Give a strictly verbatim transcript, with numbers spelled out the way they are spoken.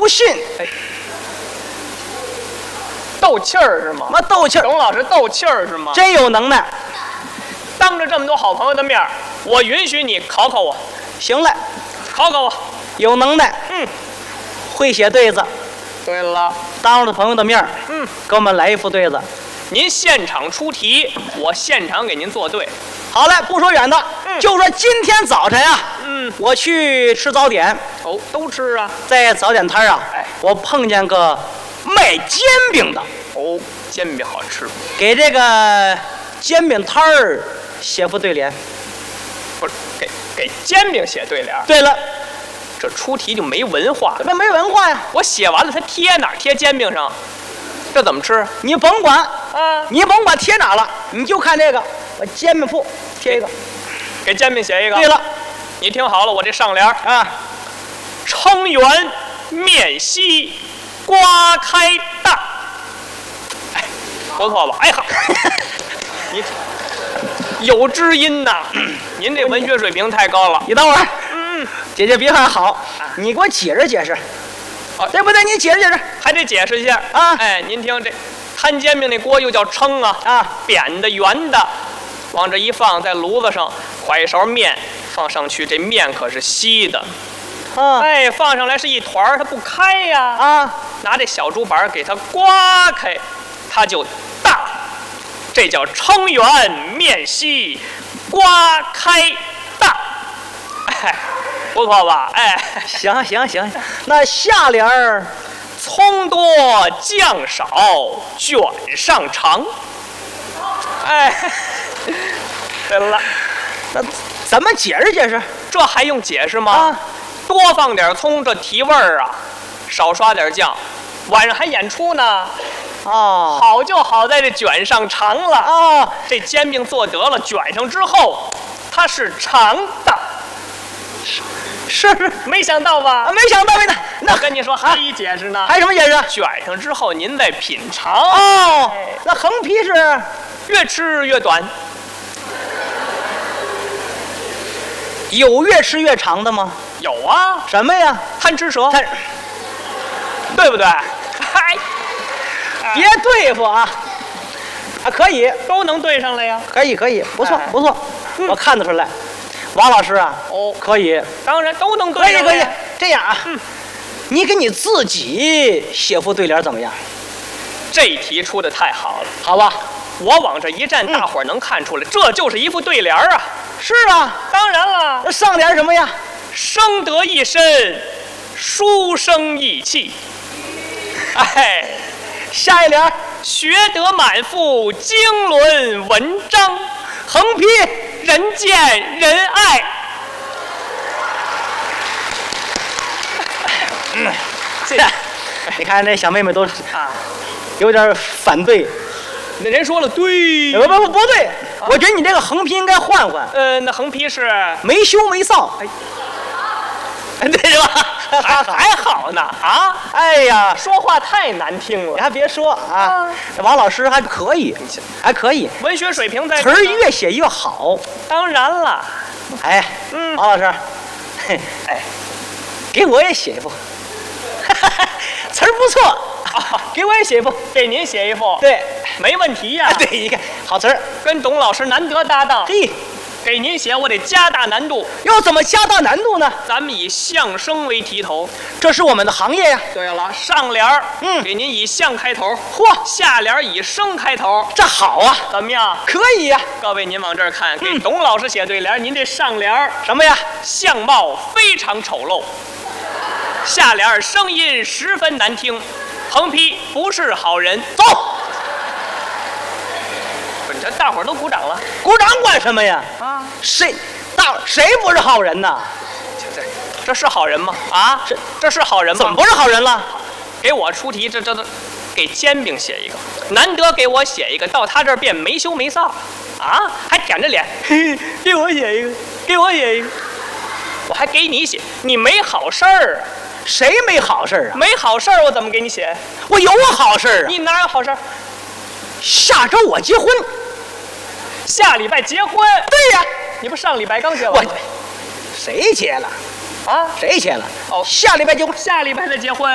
信。 哎，斗气儿是吗？ 什么斗气儿？ 董老师斗气儿是吗？ 真有能耐。 当着这么多好朋友的面儿，我允许你考考我。 行了， 考考我。 有能耐。 嗯， 会写对子。 对了， 当着朋友的面儿， 嗯， 给我们来一副对子。 您现场出题，我现场给您做对。 好嘞，不说远的， 嗯， 就说今天早晨啊， 嗯， 我去吃早点， 哦，都吃啊， 在早点摊啊， 哎， 我碰见个卖煎饼的， 哦，煎饼好吃， 给这个煎饼摊儿写副对联。 不是给给煎饼写对联。 对了， 这出题就没文化， 怎么没文化呀？ 我写完了，他贴哪儿？贴煎饼上，这怎么吃？ 你甭管啊， 你甭管贴哪了，你就看这个，我煎饼铺贴一个， 给煎饼写一个。 对了， 你听好了，我这上联啊， 撑圆面稀，瓜开大。哎，不错吧？哎好，你有知音呐！您这文学水平太高了。 你等会儿， 嗯， 姐姐别看好，你给我解释解释， 啊， 对不对？你解释解释还得解释一下啊。 哎，您听这摊煎饼那锅又叫称啊， 啊， 扁的圆的，往这一放，在炉子上㧟一勺面放上去，这面可是稀的。 啊， 哎，放上来是一团儿，它不开呀。 啊， 拿这小竹板给它刮开，它就大。这叫撑圆面稀，瓜开大。哎，不错吧？哎， 行行行，那下联儿， 葱多酱少，卷上长。哎，对了， 那怎么解释解释？ 这还用解释吗？ 啊， 多放点葱，这提味儿啊；少刷点酱。晚上还演出呢。 哦， 好就好在这卷上长了啊， 这煎饼做得了，卷上之后，它是长的。 是是， 没想到吧？ 啊，没想到没想到。那我跟你说，还一解释呢。 还有什么解释？ 卷上之后，您再品尝。 哦， 哎那横批是越吃越短。 有越吃越长的吗？ 有啊， 什么呀？ 贪吃蛇， 它对不对？嗨， 别对付啊！啊，可以， 都能对上了呀。 可以，可以，不错， 哎不错，我看得出来，王老师啊， 哦， 可以， 当然都能可以，可以对上了呀。。 这样啊，你给你自己写副对联怎么样？ 这题出的太好了， 好吧？ 我往这一站，大伙儿能看出来，这就是一副对联啊。 是啊， 当然了， 那上联什么呀？ 生得一身，书生意气。哎， 下一联学得满腹经纶文章， 横批人见人爱。 嗯，这你看这小妹妹都啊， 有点反对。 那人说了对， 不不不对，我觉得你这个横批应该换换， 呃，那横批是没羞没臊。 哎，对是吧？还还好呢啊！ 哎呀， 说话太难听了， 你还别说啊，这王老师还可以，还可以， 文学水平在词儿越写越好。 当然了， 哎， 嗯王老师，嘿，哎，给我也写一副，词儿不错，给我也写一副。 给您写一副， 对， 没问题呀。 对，一看好词儿， 跟董老师难得搭档， 嘿， 给您写我得加大难度。 要怎么加大难度呢？ 咱们以相声为题头。 这是我们的行业呀。 对了，上联儿， 嗯给您以相开头， 嚯， 下联儿以生开头， 这好啊， 怎么样？ 可以呀。 各位您往这儿看，给董老师写对联儿，您这上联儿什么呀？ 相貌非常丑陋，下联儿声音十分难听，横批不是好人。 走， 不是，这大伙儿都鼓掌了鼓掌管什么呀？ 啊！ 谁大谁不是好人呐？ 这这这是好人吗？啊， 这这是好人吗？ 怎么不是好人了？ 给我出题，这这这，给煎饼写一个，难得给我写一个，到他这儿变没羞没臊，啊，还舔着脸，嘿嘿，给我写一个，给我写一个，我还给你写，你没好事儿啊， 谁没好事儿啊？ 没好事儿我怎么给你写？ 我有好事儿啊！ 你哪有好事儿？ 下周我结婚。 下礼拜结婚？ 对呀， 你不上礼拜刚结我完吗？ 谁结了？ 啊， 谁结了？ 哦下礼拜结婚。 下礼拜再结婚。